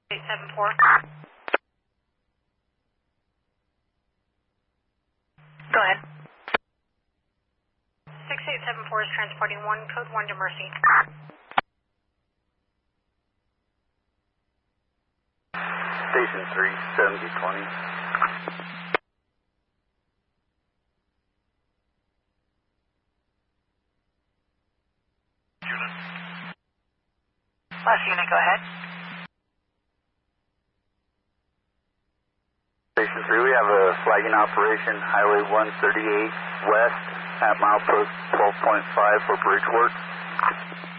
874. Go ahead. 6874 is transporting code 1 to Mercy. Station 3, 7020. Last unit, go ahead. Station 3, we have a flagging operation, Highway 138 West at milepost 12.5 for bridge work.